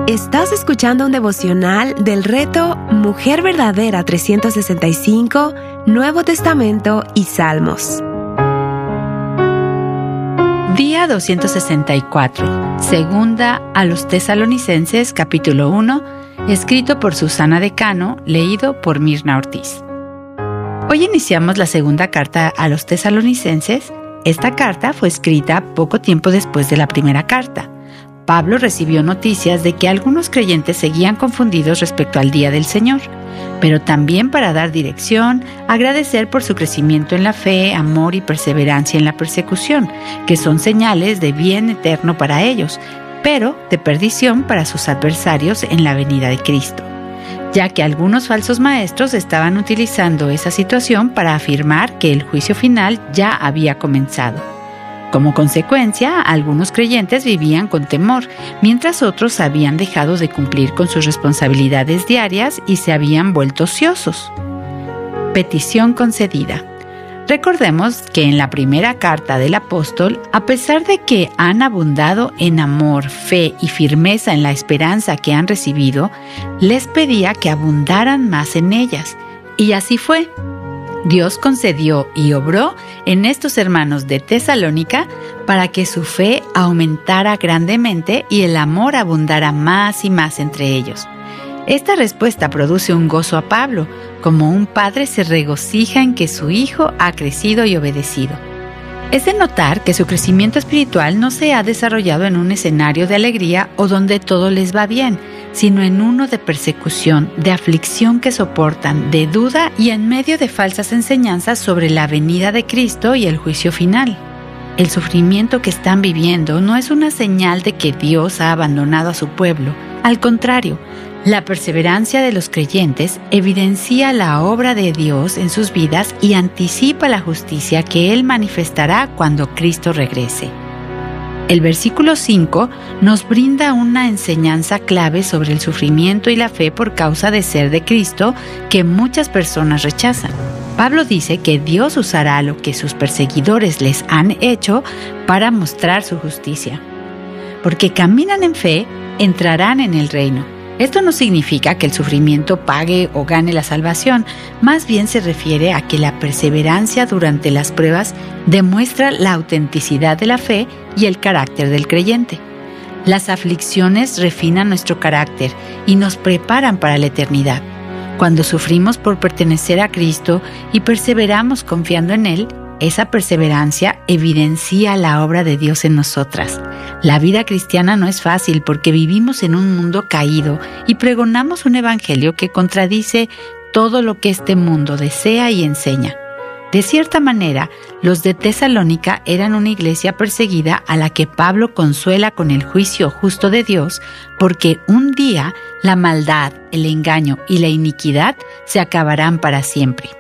Estás escuchando un devocional del reto Mujer Verdadera 365, Nuevo Testamento y Salmos. Día 264, Segunda a los Tesalonicenses, capítulo 1, escrito por Susana Decano, leído por Mirna Ortiz. Hoy iniciamos la segunda carta a los Tesalonicenses. Esta carta fue escrita poco tiempo después de la primera carta. Pablo recibió noticias de que algunos creyentes seguían confundidos respecto al día del Señor, pero también para dar dirección, agradecer por su crecimiento en la fe, amor y perseverancia en la persecución, que son señales de bien eterno para ellos, pero de perdición para sus adversarios en la venida de Cristo, ya que algunos falsos maestros estaban utilizando esa situación para afirmar que el juicio final ya había comenzado. Como consecuencia, algunos creyentes vivían con temor, mientras otros habían dejado de cumplir con sus responsabilidades diarias y se habían vuelto ociosos. Petición concedida. Recordemos que en la primera carta del apóstol, a pesar de que han abundado en amor, fe y firmeza en la esperanza que han recibido, les pedía que abundaran más en ellas. Y así fue. Dios concedió y obró en estos hermanos de Tesalónica para que su fe aumentara grandemente y el amor abundara más y más entre ellos. Esta respuesta produce un gozo a Pablo, como un padre se regocija en que su hijo ha crecido y obedecido. Es de notar que su crecimiento espiritual no se ha desarrollado en un escenario de alegría o donde todo les va bien, sino en uno de persecución, de aflicción que soportan, de duda y en medio de falsas enseñanzas sobre la venida de Cristo y el juicio final. El sufrimiento que están viviendo no es una señal de que Dios ha abandonado a su pueblo. Al contrario, la perseverancia de los creyentes evidencia la obra de Dios en sus vidas y anticipa la justicia que Él manifestará cuando Cristo regrese. El versículo 5 nos brinda una enseñanza clave sobre el sufrimiento y la fe por causa de ser de Cristo que muchas personas rechazan. Pablo dice que Dios usará lo que sus perseguidores les han hecho para mostrar su justicia. Porque caminan en fe, entrarán en el reino. Esto no significa que el sufrimiento pague o gane la salvación, más bien se refiere a que la perseverancia durante las pruebas demuestra la autenticidad de la fe y el carácter del creyente. Las aflicciones refinan nuestro carácter y nos preparan para la eternidad. Cuando sufrimos por pertenecer a Cristo y perseveramos confiando en Él, esa perseverancia evidencia la obra de Dios en nosotras. La vida cristiana no es fácil porque vivimos en un mundo caído y pregonamos un evangelio que contradice todo lo que este mundo desea y enseña. De cierta manera, los de Tesalónica eran una iglesia perseguida a la que Pablo consuela con el juicio justo de Dios, porque un día la maldad, el engaño y la iniquidad se acabarán para siempre.